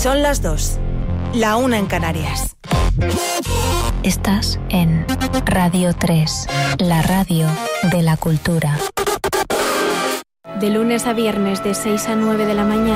Son las 2, la 1 en Canarias. Estás en Radio 3, la radio de la cultura. De lunes a viernes de 6 a 9 de la mañana.